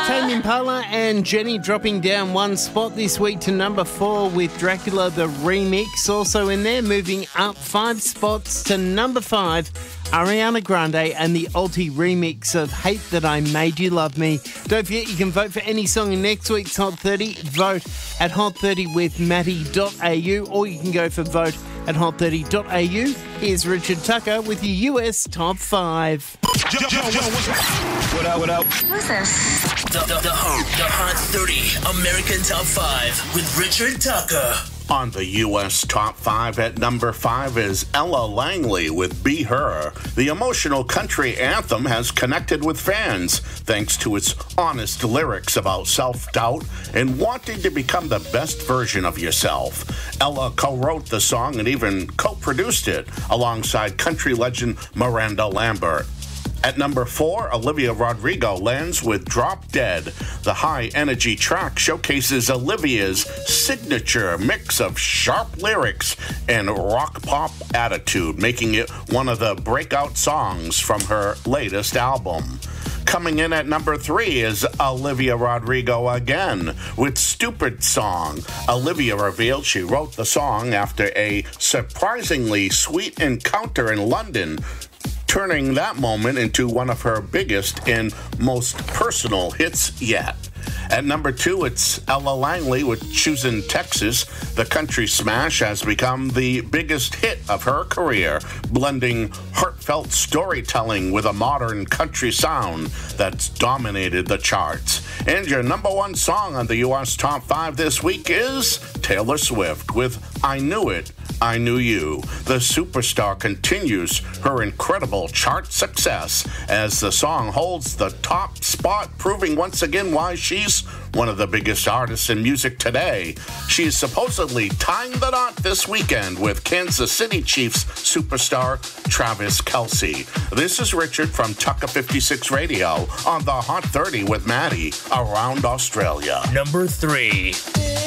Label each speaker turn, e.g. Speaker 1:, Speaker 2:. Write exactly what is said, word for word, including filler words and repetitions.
Speaker 1: Tame Impala and Jenny dropping down one spot this week to number four with Dracula the Remix. Also in there, moving up five spots to number five, Ariana Grande and the Alti remix of Hate That I Made You Love Me. Don't forget you can vote for any song in next week's Hot thirty. Vote at hot thirty with matty dot a u, or you can go for vote at hot thirty dot a u. Here's Richard Tucker with your U S Top five.
Speaker 2: Yo, yo, yo, what up, what up?
Speaker 3: Who's this?
Speaker 4: The, the, the, Hot, the Hot thirty American Top five with Richard Tucker.
Speaker 5: On the U S Top five at number five is Ella Langley with Be Her. The emotional country anthem has connected with fans thanks to its honest lyrics about self-doubt and wanting to become the best version of yourself. Ella co-wrote the song and even co-produced it alongside country legend Miranda Lambert. At number four, Olivia Rodrigo lands with Drop Dead. The high-energy track showcases Olivia's signature mix of sharp lyrics and rock-pop attitude, making it one of the breakout songs from her latest album. Coming in at number three is Olivia Rodrigo again with Stupid Song. Olivia revealed she wrote the song after a surprisingly sweet encounter in London, turning that moment into one of her biggest and most personal hits yet. At number two, it's Ella Langley with Choosin' Texas. The country smash has become the biggest hit of her career, blending heartfelt storytelling with a modern country sound that's dominated the charts. And your number one song on the U S Top five this week is Taylor Swift with I Knew It, I Knew You. The superstar continues her incredible chart success as the song holds the top spot, proving once again why she's one of the biggest artists in music today. She is supposedly tying the knot this weekend with Kansas City Chiefs superstar Travis Kelce. This is Richard from Tucker fifty-six Radio on the Hot thirty with Maddie around Australia.
Speaker 4: Number three.